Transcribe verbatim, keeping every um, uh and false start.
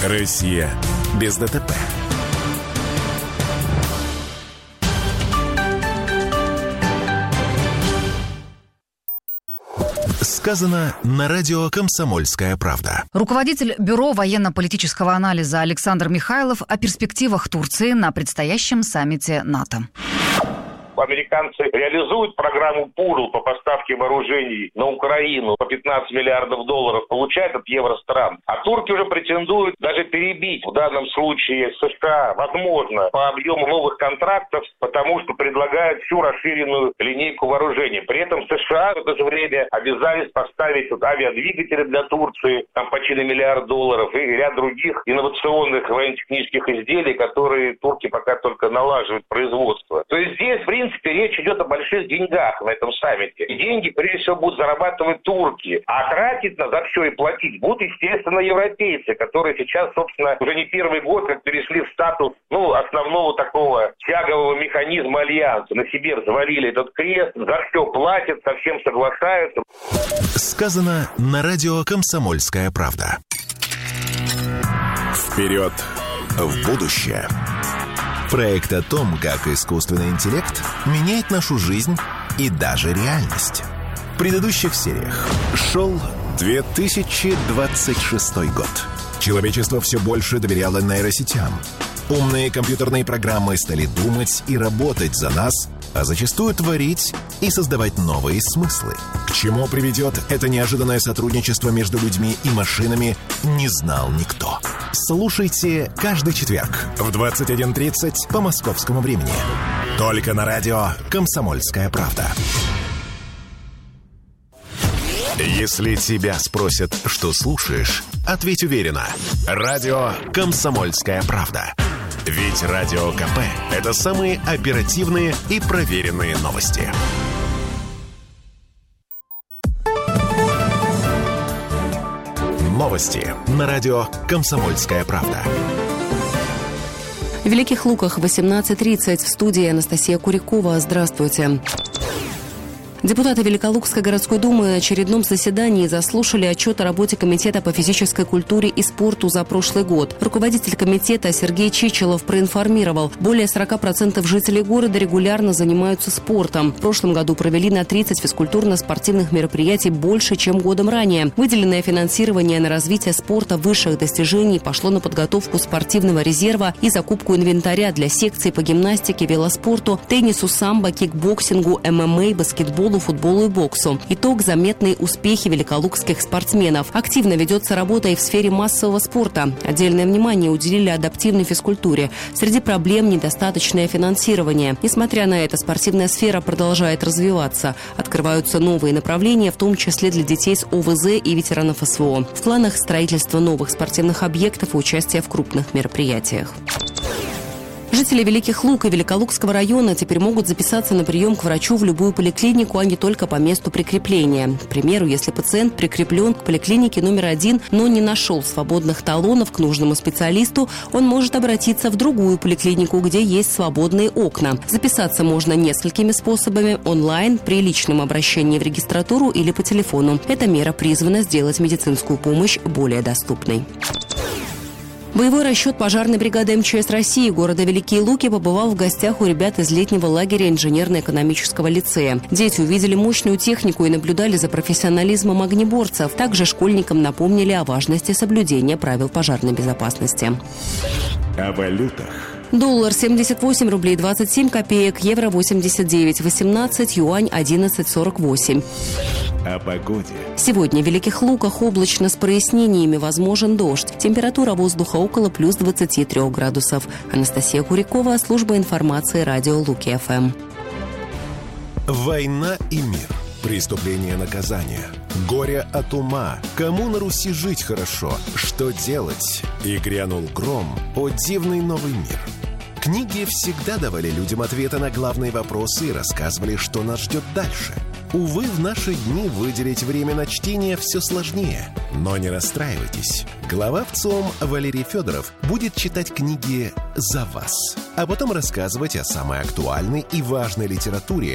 Россия без ДТП. Сказано на радио «Комсомольская правда». Руководитель Бюро военно-политического анализа Александр Михайлов о перспективах Турции на предстоящем саммите НАТО. Американцы реализуют программу ПУРЛ по поставке вооружений на Украину по пятнадцать миллиардов долларов, получают от евростран. А турки уже претендуют даже перебить в данном случае США, возможно, по объему новых контрактов, потому что предлагают всю расширенную линейку вооружений. При этом США в это же время обязались поставить вот авиадвигатели для Турции, там почти на миллиард долларов, и ряд других инновационных военно-технических изделий, которые турки пока только налаживают производство. То есть здесь, в принципе, В принципе, речь идет о больших деньгах на этом саммите. И деньги, прежде всего, будут зарабатывать турки. А тратить на за все и платить будут, естественно, европейцы, которые сейчас, собственно, уже не первый год, как перешли в статус, ну, основного такого тягового механизма альянса. На себе взвалили этот крест, за все платят, со всем соглашаются. Сказано на радио «Комсомольская правда». Вперед в будущее. Проект о том, как искусственный интеллект меняет нашу жизнь и даже реальность. В предыдущих сериях шел две тысячи двадцать шестой год. Человечество все больше доверяло нейросетям. Умные компьютерные программы стали думать и работать за нас, а зачастую творить и создавать новые смыслы. К чему приведет это неожиданное сотрудничество между людьми и машинами, не знал никто. Слушайте каждый четверг в двадцать один тридцать по московскому времени. Только на радио «Комсомольская правда». Если тебя спросят, что слушаешь, ответь уверенно. Радио «Комсомольская правда». Ведь Радио КП – это самые оперативные и проверенные новости. Новости на радио «Комсомольская правда». В Великих Луках восемнадцать тридцать. В студии Анастасия Курякова. Здравствуйте. Депутаты Великолукской городской думы на очередном заседании заслушали отчет о работе Комитета по физической культуре и спорту за прошлый год. Руководитель комитета Сергей Чичилов проинформировал, более сорок процентов жителей города регулярно занимаются спортом. В прошлом году провели на тридцать физкультурно-спортивных мероприятий больше, чем годом ранее. Выделенное финансирование на развитие спорта высших достижений пошло на подготовку спортивного резерва и закупку инвентаря для секций по гимнастике, велоспорту, теннису, самбо, кикбоксингу, эм эм а, баскетболу, футболу и боксу. Итог – заметные успехи великолукских спортсменов. Активно ведется работа и в сфере массового спорта. Отдельное внимание уделили адаптивной физкультуре. Среди проблем – недостаточное финансирование. Несмотря на это, спортивная сфера продолжает развиваться. Открываются новые направления, в том числе для детей с о вэ зэ и ветеранов эс вэ о. В планах строительство новых спортивных объектов и участие в крупных мероприятиях. Жители Великих Лук и Великолукского района теперь могут записаться на прием к врачу в любую поликлинику, а не только по месту прикрепления. К примеру, если пациент прикреплен к поликлинике номер один, но не нашел свободных талонов к нужному специалисту, он может обратиться в другую поликлинику, где есть свободные окна. Записаться можно несколькими способами: онлайн, при личном обращении в регистратуру или по телефону. Эта мера призвана сделать медицинскую помощь более доступной. Боевой расчет пожарной бригады эм че эс России города Великие Луки побывал в гостях у ребят из летнего лагеря инженерно-экономического лицея. Дети увидели мощную технику и наблюдали за профессионализмом огнеборцев. Также школьникам напомнили о важности соблюдения правил пожарной безопасности. О валютах. Доллар семьдесят восемь рублей двадцать семь копеек, евро восемьдесят девять восемнадцать, юань одиннадцать сорок восемь. О погоде. Сегодня в Великих Луках облачно с прояснениями, возможен дождь. Температура воздуха около плюс двадцати трёх градусов. Анастасия Курякова, служба информации радио Луки эф эм. Война и мир. Преступление, наказание. Горе от ума. Кому на Руси жить хорошо? Что делать? И грянул гром. О дивный новый мир. Книги всегда давали людям ответы на главные вопросы и рассказывали, что нас ждет дальше. Увы, в наши дни выделить время на чтение все сложнее. Но не расстраивайтесь. Глава ВЦИОМ Валерий Федоров будет читать книги за вас, а потом рассказывать о самой актуальной и важной литературе